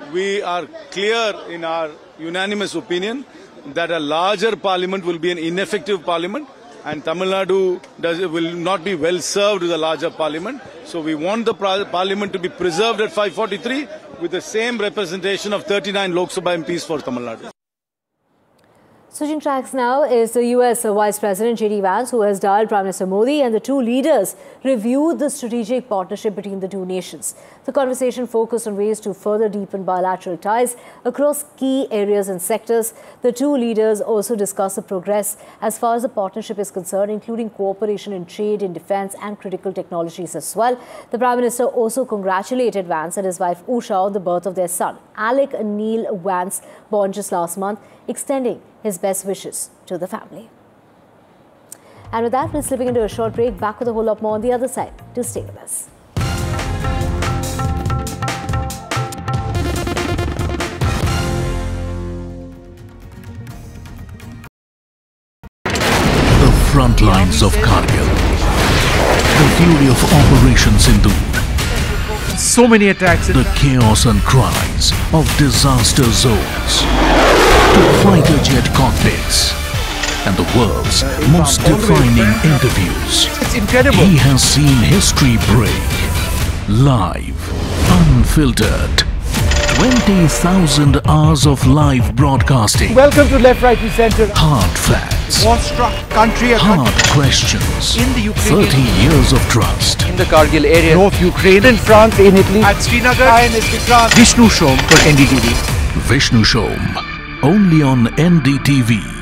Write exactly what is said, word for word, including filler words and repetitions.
we are clear in our unanimous opinion that a larger parliament will be an ineffective parliament, and Tamil Nadu does, will not be well served with a larger parliament. So we want the parliament to be preserved at five forty-three with the same representation of thirty-nine Lok Sabha M Ps for Tamil Nadu. Switching tracks now is the U S Vice President J D Vance, who has dialed Prime Minister Modi, and the two leaders reviewed the strategic partnership between the two nations. The conversation focused on ways to further deepen bilateral ties across key areas and sectors. The two leaders also discussed the progress as far as the partnership is concerned, including cooperation in trade, in defence and critical technologies as well. The Prime Minister also congratulated Vance and his wife Usha on the birth of their son, Alec Neil Vance, born just last month, extending his best wishes to the family. And with that, we're slipping into a short break. Back with a whole lot more on the other side. Do stay with us. The front lines of Kargil. The fury of Operation Sindhu. So many attacks. The chaos and cries of disaster zones. To fighter jet cockpits and the world's most defining interviews. It's incredible. He has seen history break. Live, unfiltered. twenty thousand hours of live broadcasting. Welcome to Left, Right and Centre. Hard facts. War-struck country. Hard questions. In the Ukraine. thirty years of trust. In the Kargil area. North Ukraine. In France, in Italy. At Srinagar. Hi, Mister Vikrant. Vishnu Shom for N D T V. Vishnu Shom. Only on N D T V.